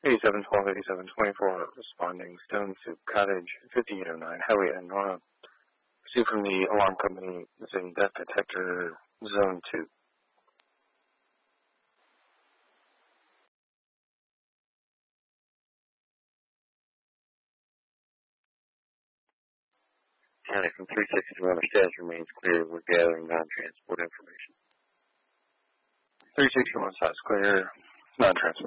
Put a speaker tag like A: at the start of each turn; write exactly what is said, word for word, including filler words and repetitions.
A: eighty-seven twelve, eighty-seven twenty-four, responding Stone Soup Cottage, fifty-eight oh nine, Highway and Nora. Pursuit from the alarm company is in Death Detector Zone two.
B: County from three sixty-one, the status remains clear. We're gathering non-transport information.
A: three sixty-one status clear, non-transport.